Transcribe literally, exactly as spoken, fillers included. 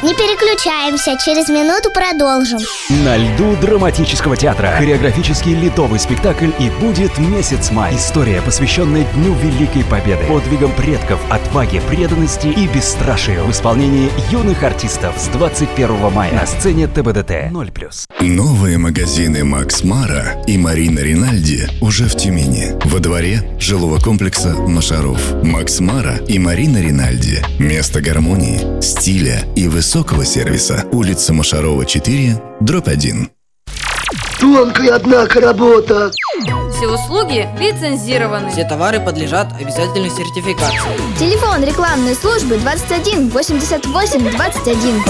Не переключаемся, через минуту продолжим. На льду драматического театра хореографический ледовый спектакль «И будет месяц май». История, посвященная Дню Великой Победы, подвигам предков, отваге, преданности и бесстрашию в исполнении юных артистов с двадцать первого мая на сцене тэ бэ дэ тэ ноль плюс. Новые магазины Макс Мара и Марина Ринальди уже в Тюмени, во дворе жилого комплекса Машаров. Макс Мара и Марина Ринальди. Место гармонии, стиля и высокого сервиса. Улица Машарова, четыре, дробь один. Тонкая, однако, работа. Все услуги лицензированы. Все товары подлежат обязательной сертификации. Телефон рекламной службы двадцать один восемьдесят восемь двадцать один.